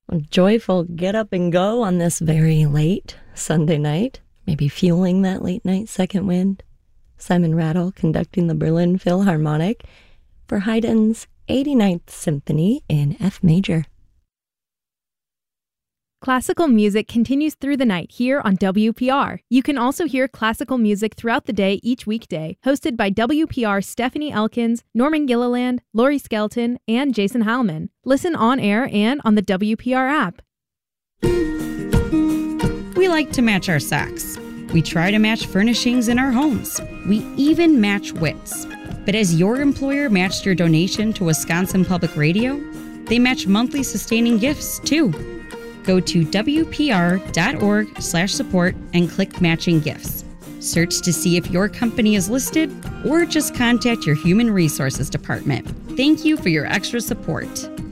A joyful get up and go on this very late Sunday night, maybe fueling that late night second wind. Simon Rattle conducting the Berlin Philharmonic for Haydn's 89th Symphony in F major. Classical music continues through the night here on WPR. You can also hear classical music throughout the day each weekday, hosted by WPR's Stephanie Elkins, Norman Gilliland, Laurie Skelton, and Jason Heilman. Listen on air and on the WPR app. We like to match our socks. We try to match furnishings in our homes. We even match wits. But has your employer matched your donation to Wisconsin Public Radio? They match monthly sustaining gifts, too. Go to WPR.org/support and click Matching Gifts. Search to see if your company is listed or just contact your Human Resources Department. Thank you for your extra support.